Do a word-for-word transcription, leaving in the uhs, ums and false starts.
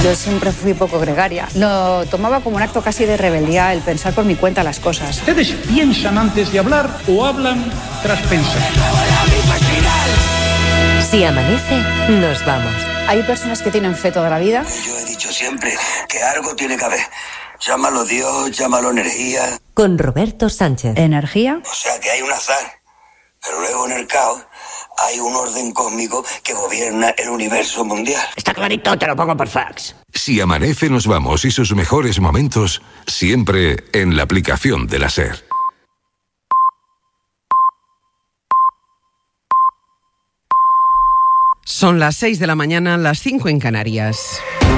Yo siempre fui poco gregaria. Lo tomaba como un acto casi de rebeldía el pensar por mi cuenta las cosas. ¿Ustedes piensan antes de hablar o hablan tras pensar? Si amanece, nos vamos. Hay personas que tienen fe toda la vida. Yo he dicho siempre que algo tiene que haber. Llámalo Dios, llámalo energía. Con Roberto Sánchez. ¿Energía? O sea que hay un azar, pero luego en el caos hay un orden cósmico que gobierna el universo mundial. Está clarito, te lo pongo por fax. Si amanece, nos vamos y sus mejores momentos siempre en la aplicación de la SER. Son las seis de la mañana, las cinco en Canarias.